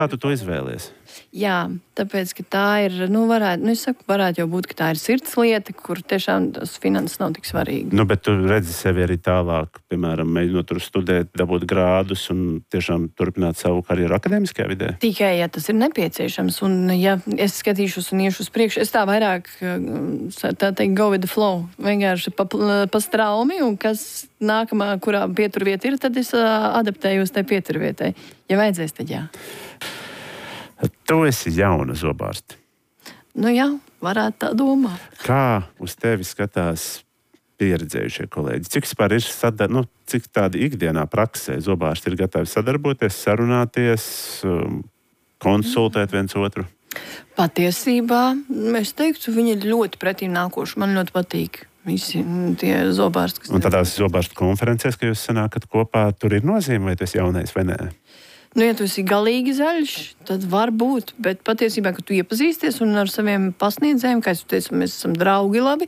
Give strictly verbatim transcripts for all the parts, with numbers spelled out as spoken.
Kā tu to izvēlies? Jā, tāpēc, ka tā ir, nu, varētu, nu, es saku, varētu jau būt, ka tā ir sirds lieta, kur tiešām tas finanses nav tik svarīgi. Nu, bet tu redzi sevi arī tālāk, piemēram, mēģinot tur studēt, dabūt grādus un tiešām turpināt savu karjeru akadēmiskajā vidē? Tikai, ja tas ir nepieciešams, un ja es skatīšos un iešu uz priekšu, es tā vairāk, tā teikt, go with the flow, vienkārši pa, pa straumi, un kas nākamā, kurā pieturvieta ir, tad es adaptējos tai pieturvietai. Ja vajadzēs, tad jā. Tu esi jauna zobārste. Nu jā, varētu tā domāt. Kā uz tevi skatās pieredzējušie kolēģi? Cik vispār ir sadar... nu, cik tādi ikdienā praksē zobārsti ir gatavi sadarboties, sarunāties, konsultēt viens otru? Patiesībā, es teiktu, viņi ir ļoti pretīm nākoši. Man ļoti patīk visi tie zobārsti, kas... Un tādās zobārstu konferencēs, ka jūs sanākat kopā, tur ir nozīme, vai tu esi jaunais vai nē? Nu, ja tu esi galīgi zaļš, tad var būt, bet patiesībā, ka tu iepazīsties un ar saviem pasniedzējiem, kā es teicu, mēs esam draugi labi,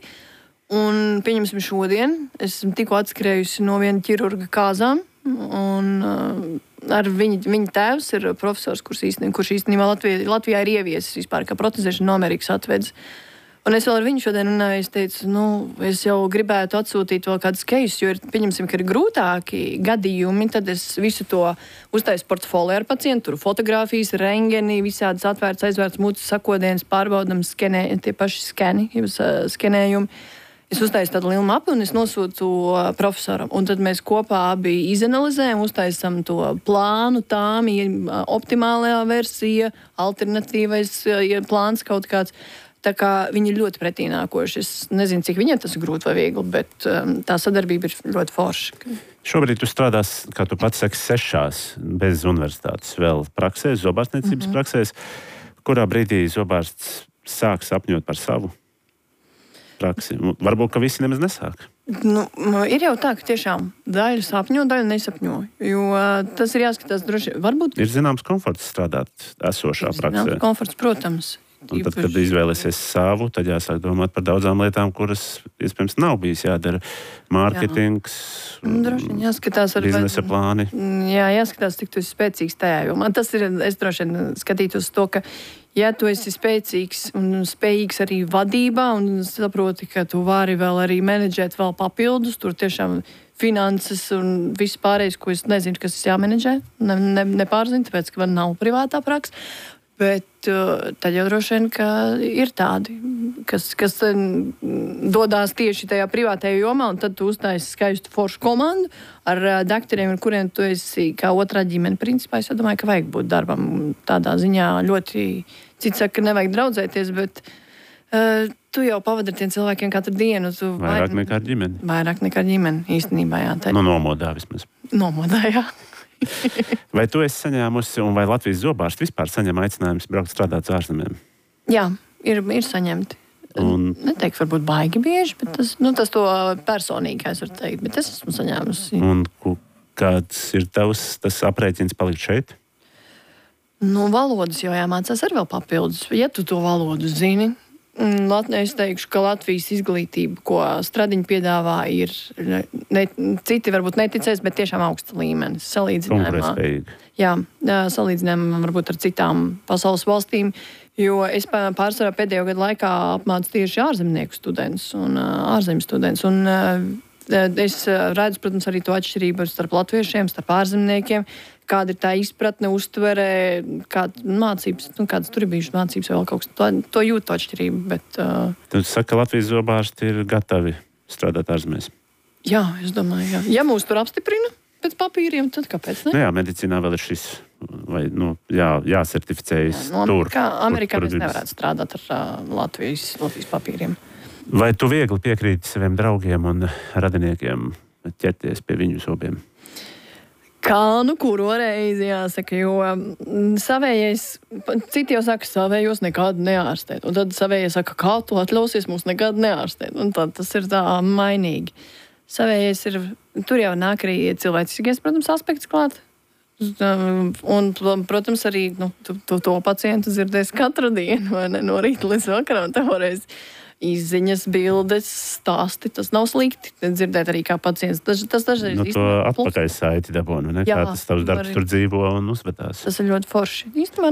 un pieņemsim šodien, es esmu tikko atskrējusi no viena ķirurga kāzām, un uh, ar viņa, viņa tēvs ir profesors, kurš īstenībā, kurš īstenībā Latvijā, Latvijā ir ieviesis vispār, kā protezēšana no Amerikas atvedis. Un es vēl ar viņu šodien runāju, es teicu, nu, es jau gribētu atsūtīt vēl kādus keisus, jo ir, pieņemsim, ka ir grūtāki gadījumi, tad es visu to uztaisu portfolio ar pacientu, tur fotogrāfijas, rengeni, visādas atvērts, aizvērts mutes sakodienas, pārbaudam, skenē, tie paši skeni, jums uh, skenējumi. Es uztaisu tādu lielu mapu un es nosūtu uh, profesoram. Un tad mēs kopā abi izanalizējam, uztaisam to plānu, tām, ja optimālajā versija, alternatīvais ja plāns kaut kāds. Tā kā viņi ir ļoti pretīnākoši. Es nezinu, cik viņiem tas ir grūti vai viegli, bet um, tā sadarbība ir ļoti forša. Šobrīd tu strādās, kā tu pats saki, sešās bez universitātes vēl praksēs, zobārstniecības mm-hmm. praksēs. Kurā brīdī zobārsts sāk sapņot par savu praksi? Varbūt, ka visi nemaz nesāk. Nu, ir jau tā, ka tiešām daļa sapņo, daļa nesapņo. Jo tas ir jāskatās droši. Varbūt... Ir zināms komforts strādāt esošā praksē. Zināms komforts, protams. Un tad, kad izvēlēsies savu, tad jāsāk domāt par daudzām lietām, kuras, iespējams, nav bijis jādara. Mārketings, droši vien jāskatās ar biznesa vai... plāni. Jā, jāskatās, cik tu esi spēcīgs tajā. Jo man tas ir, es droši vien skatītos to, ka, ja tu esi spēcīgs un spējīgs arī vadībā un saproti, ka tu vari vēl arī menedžēt vēl papildus, tur tiešām finanses un viss pārējais, ko es nezinu, kas es jāmenedžē, ne, ne, nepārzinu, tāpēc, ka man nav privātā praksa. Bet uh, tad jau droši vien, ka ir tādi, kas, kas dodās tieši tajā privātajā jomā, un tad tu uztaisi skaistu foršu komandu ar uh, dakteriem, ar kuriem tu esi kā otrā ģimene. Principā es domāju, ka vajag būt darbam tādā ziņā ļoti, cits saka, ka nevajag draudzēties, bet uh, tu jau pavadi ar tiem cilvēkiem katru dienu. Tu vairāk vai... nekā ar ģimeni. Vairāk nekā ar ģimeni, īstenībā, jā. Tā... No nomodā vismaz. Nomodā, jā. Vai tu esi saņēmusi, un vai Latvijas zobārsti vispār saņem aicinājumus braukt strādāt uz ārzemēm? Jā, ir, ir saņemti. Un... Neteiktu, varbūt baigi bieži, bet tas, nu, tas to personīgi, es varu teikt, bet es esmu saņēmusi. Un kāds ir tavs tas aprēķins palikt šeit? Nu, valodas jau jāmācās ar vēl papildus. Ja tu to valodu zini, es teikšu, ka Latvijas izglītība, ko Stradiņa piedāvā, ir ne, citi varbūt neticēs, bet tiešām augsta līmenis. Salīdzinājumā. Jā, salīdzinājumā varbūt ar citām pasaules valstīm, jo es pārsvarā pēdējo gadu laikā apmācu tieši ārzemnieku studentus un ārzemju studentus. Un es redzu, protams, arī to atšķirību starp latviešiem, starp ārzemniekiem, kāda ir tā izpratne, uztvere, kāda mācības, nu, kādas tur ir bijušas mācības, vēl kaut kas, to, to jūt to atšķirību, bet... Uh... Tad saka, ka Latvijas zobārsti ir gatavi strādāt ārzemēs? Jā, es domāju, jā. Ja mūs tur apstiprina pēc papīriem, tad kāpēc ne? Nu jā, medicīnā vēl ir šis, vai, nu, jā, jāsertificējas jā, no tur. Kā Amerikā tur, mēs nevarētu strādāt ar uh, Latvijas, Latvijas papīriem. Vai tu viegli piekrīti saviem draugiem un radiniekiem ķerties pie viņu zobiem? Kā nu kuro reizi jāsaka, jo savējais, citi jau saka, savējos nekādu neārstēt. Un tad savējie saka, kā tu atļausies mums nekādu neārstēt. Un tad tas ir tā mainīgi. Savējais ir, tur jau nāk arī cilvēciskais, protams, aspekts klāt. Un, protams, arī nu, tu, tu to pacientu dzirdēsi katru dienu, vai ne, no rīta līdz vakaram. Tā varēs izziņas, bildes, stāsti. Tas nav slikti dzirdēt arī kā pacients. Tas, tas dažreiz Nu, to atpakaļ saiti dabūnu, ne? Jā, Kā tas tavs darbs var- tur dzīvo un uzvedās. Tas ir ļoti forši. Īstenībā